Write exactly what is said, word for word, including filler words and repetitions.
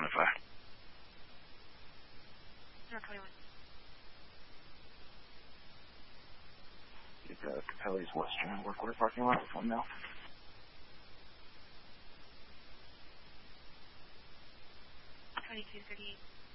identify. North twenty-one. Get the Capelli's Western work order parking lot with one now. twenty-two thirty-eight.